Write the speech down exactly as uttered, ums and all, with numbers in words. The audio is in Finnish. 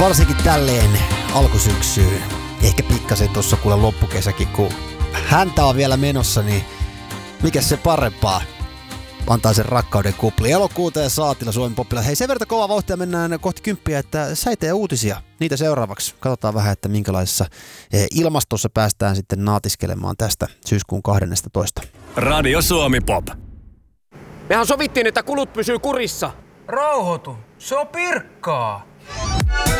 Varsinkin tälleen alkusyksyyn. Ehkä pikkasen tuossa kuule loppukesäkin, kun häntä on vielä menossa, niin mikä se parempaa antaa sen rakkauden kupli. Elokuuta ja saatilla Suomen popilla. Hei, sen verran kova vauhtia mennään kohti kymppiä, että säitä ja uutisia. Niitä seuraavaksi. Katsotaan vähän, että minkälaisessa ilmastossa päästään sitten naatiskelemaan tästä syyskuun kahdennestatoista. Radio Suomi Pop. Mehän sovittiin, että kulut pysyy kurissa. Rauhoitu. Se on pirkkaa.